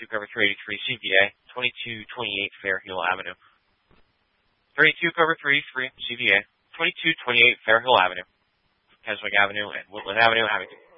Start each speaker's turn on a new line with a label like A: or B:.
A: cover 383 CVA, 2228 Fairhill Avenue. 32 cover 33 CVA, 2228 Fairhill Avenue, Keswick Avenue, and Woodland Avenue, Abington.